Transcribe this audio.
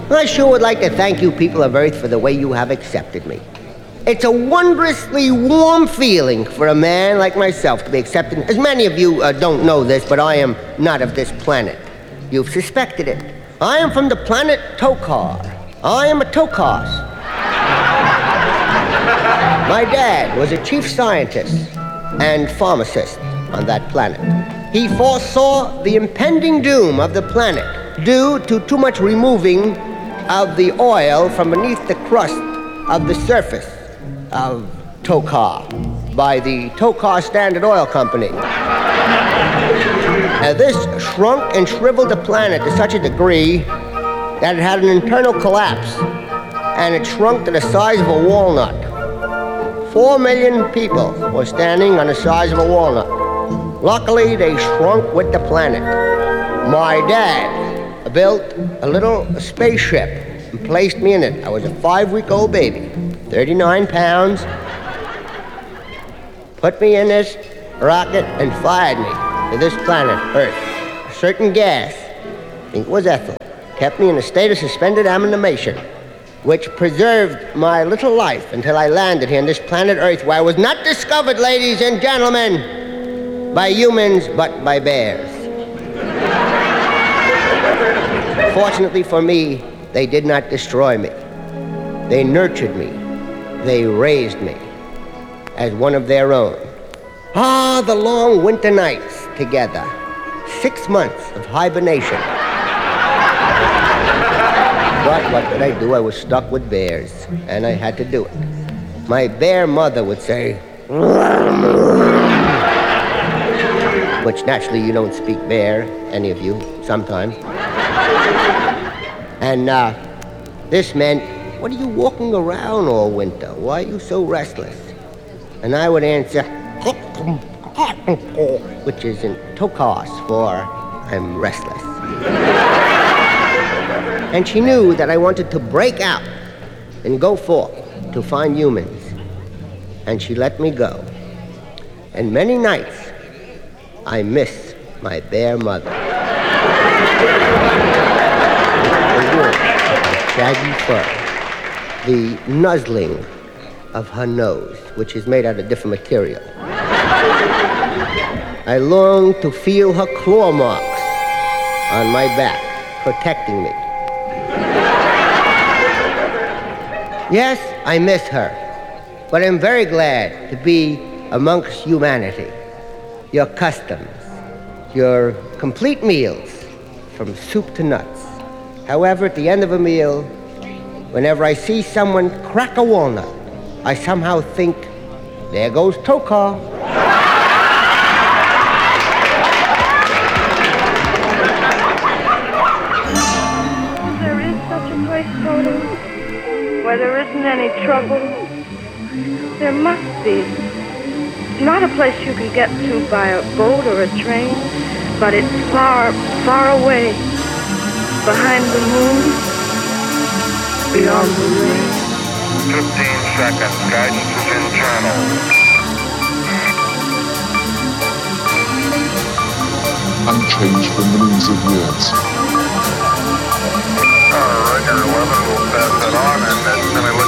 I sure would like to thank you people of Earth for the way you have accepted me. It's a wondrously warm feeling for a man like myself to be accepted. As many of you don't know this, but I am not of this planet. You've suspected it. I am from the planet Tokar. I am a Tokos. My dad was a chief scientist and pharmacist on that planet. He foresaw the impending doom of the planet due to too much removing of the oil from beneath the crust of the surface of Tokar by the Tokar Standard Oil Company. This shrunk and shriveled the planet to such a degree that it had an internal collapse, and it shrunk to the size of a walnut. 4 million people were standing on the size of a walnut. Luckily, they shrunk with the planet. My dad built a little spaceship and placed me in it. I was a 5-week-old baby, 39 pounds. Put me in this rocket and fired me to this planet, Earth. A certain gas, I think it was ethyl, kept me in a state of suspended animation, which preserved my little life until I landed here on this planet Earth, where I was not discovered, ladies and gentlemen, by humans, but by bears. Fortunately for me, they did not destroy me. They nurtured me. They raised me as one of their own. Ah, the long winter nights together. 6 months of hibernation. But what could I do? I was stuck with bears, and I had to do it. My bear mother would say, which naturally you don't speak bear, any of you, sometimes. And this meant, what are you walking around all winter? Why are you so restless? And I would answer, which is in Tokos for I'm restless. And she knew that I wanted to break out and go forth to find humans. And she let me go. And many nights, I miss my bear mother. The warmth of her shaggy fur, the nuzzling of her nose, which is made out of different material. I long to feel her claw marks on my back, protecting me. Yes, I miss her, but I'm very glad to be amongst humanity. Your customs, your complete meals, from soup to nuts. However, at the end of a meal, whenever I see someone crack a walnut, I somehow think, there goes Tokar. There is such a place, Toto, where there isn't any trouble. There must be. Not a place you can get to by a boat or a train, but it's far, far away. Behind the moon, beyond the rain. 15 seconds. Guidance is in channel. Unchanged for millions of years. Roger, 11, we'll pass that on, and that's going to